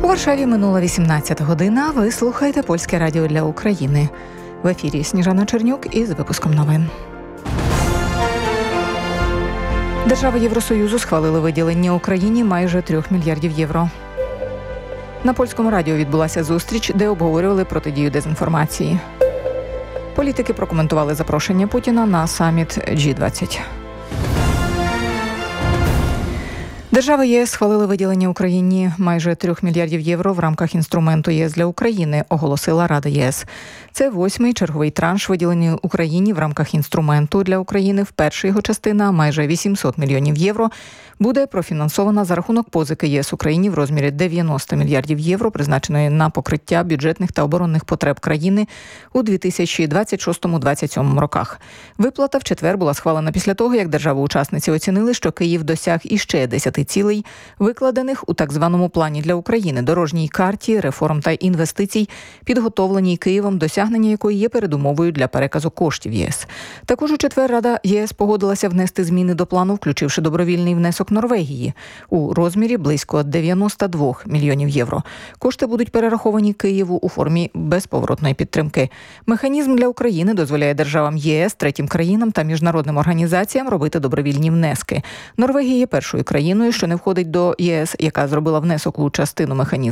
Варшаві минула 18 година. Ви слухаєте Польське радіо для України. В ефірі Сніжана Чернюк із випуском новин. Держави Євросоюзу схвалили виділення Україні майже 3 мільярдів євро. На Польському радіо відбулася зустріч, де обговорювали протидію дезінформації. Політики прокоментували запрошення Путіна на саміт G20. Держави ЄС схвалили виділення Україні майже 3 мільярдів євро в рамках інструменту ЄС для України, оголосила Рада ЄС. Це 8-й черговий транш виділення Україні в рамках інструменту для України. Вперше його частина, майже 800 мільйонів євро, буде профінансована за рахунок позики ЄС Україні в розмірі 90 мільярдів євро, призначеної на покриття бюджетних та оборонних потреб країни у 2026-2027 роках. Виплата в четвер була схвалена після того, як держави-учасниці оцінили, що Київ досяг іще 10 цілей, викладених у так званому плані для України, дорожній карті реформ та інвестицій, підготовленій Києвом, досягнення якої є передумовою для переказу коштів ЄС. Також у четвер Рада ЄС погодилася внести зміни до плану, включивши добровільний внесок Норвегії у розмірі близько 92 мільйонів євро. Кошти будуть перераховані Києву у формі безповоротної підтримки. Механізм для України дозволяє державам ЄС, третім країнам та міжнародним організаціям робити добровільні внески. Норвегія є першою країною, що не входить до ЄС, яка зробила внесок у частину механізму